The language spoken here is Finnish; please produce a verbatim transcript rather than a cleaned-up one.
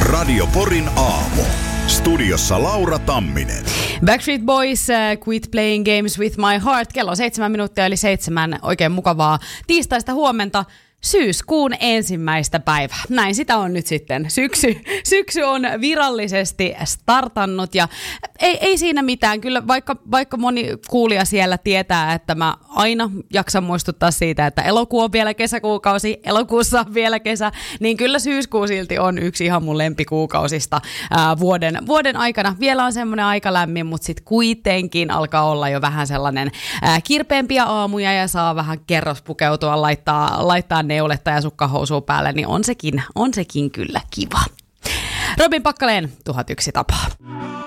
Radio Porin aamu. Studiossa Laura Tamminen. Backstreet Boys, uh, Quit Playing Games with My Heart. Kello on seitsemän minuuttia eli seitsemän. Oikein mukavaa tiistaista huomenta. Syyskuun ensimmäistä päivää. Näin sitä on nyt sitten. Syksy, syksy on virallisesti startannut ja ei, ei siinä mitään. Kyllä vaikka, vaikka moni kuulija siellä tietää, että mä aina jaksan muistuttaa siitä, että elokuu on vielä kesäkuukausi, elokuussa on vielä kesä, niin kyllä syyskuu silti on yksi ihan mun lempikuukausista ää, vuoden, vuoden aikana. Vielä on semmoinen aika lämmin, mutta sitten kuitenkin alkaa olla jo vähän sellainen ää, kirpeämpiä aamuja ja saa vähän kerrospukeutua, laittaa, laittaa neuletta ja sukkahousua päälle, niin on sekin, on sekin kyllä kiva. Robin Pakkaleen, tuhat yksi tapaa.